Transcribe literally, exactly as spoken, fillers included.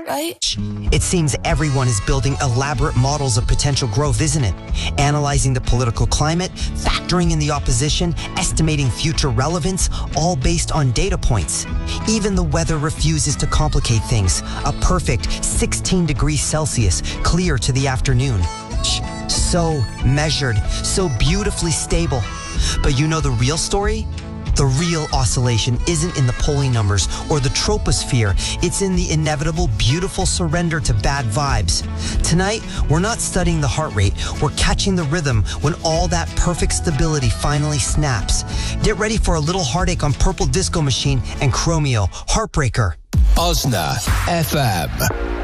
right? It seems everyone is building elaborate models of potential growth, isn't it? Analyzing the political climate, factoring in the opposition, estimating future relevance, all based on data points. Even the weather refuses to complicate things. A perfect sixteen degrees Celsius, clear to the afternoon. So measured, so beautifully stable. But you know the real story? The real oscillation isn't in the polling numbers or the troposphere. It's in the inevitable, beautiful surrender to bad vibes. Tonight, we're not studying the heart rate. We're catching the rhythm when all that perfect stability finally snaps. Get ready for a little heartache on Purple Disco Machine and Chromeo, Heartbreaker. Osna F M.